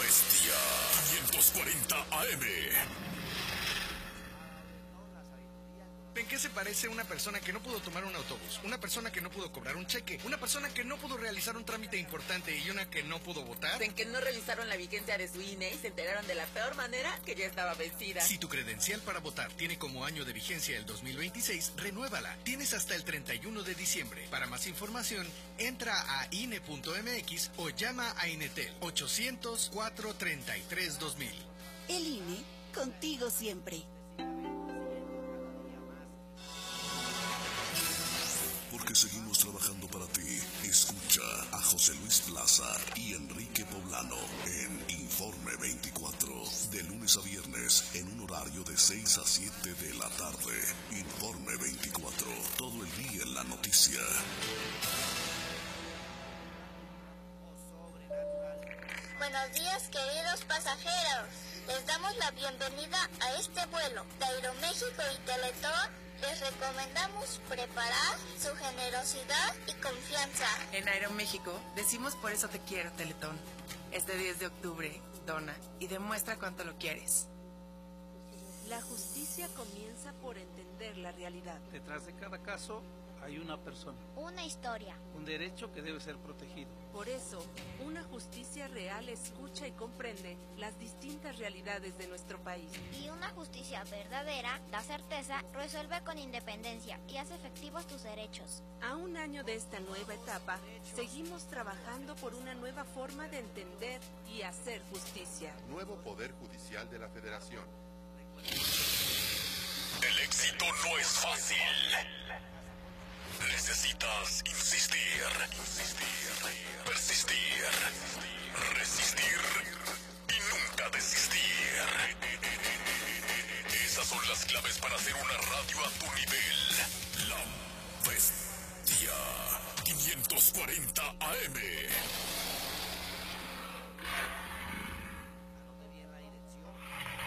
Bestia 540 AM. ¿En qué se parece una persona que no pudo tomar un autobús? Una persona que no pudo cobrar un cheque, una persona que no pudo realizar un trámite importante y una que no pudo votar. En que no revisaron la vigencia de su INE y se enteraron de la peor manera que ya estaba vencida. Si tu credencial para votar tiene como año de vigencia el 2026, renuévala. Tienes hasta el 31 de diciembre. Para más información, entra a INE.mx o llama a Inetel 800-433-2000. El INE, contigo siempre. Porque seguimos trabajando para ti. Escucha a José Luis Plaza y Enrique Poblano en Informe 24. De lunes a viernes en un horario de 6 a 7 de la tarde. Informe 24. Todo el día en la noticia. Buenos días, queridos pasajeros. Les damos la bienvenida a este vuelo de Aeroméxico y Teletón. Les recomendamos preparar su generosidad y confianza. En Aeroméxico decimos por eso te quiero, Teletón. Este 10 de octubre, dona y demuestra cuánto lo quieres. La justicia comienza por entender la realidad. Detrás de cada caso hay una persona. Una historia. Un derecho que debe ser protegido. Por eso, una justicia real escucha y comprende las distintas realidades de nuestro país. Y una justicia verdadera da certeza, resuelve con independencia y hace efectivos tus derechos. A un año de esta nueva etapa, seguimos trabajando por una nueva forma de entender y hacer justicia. Nuevo Poder Judicial de la Federación. El éxito no es fácil. Necesitas insistir, persistir, resistir y nunca desistir. Esas son las claves para hacer una radio a tu nivel. La Bestia 540 AM.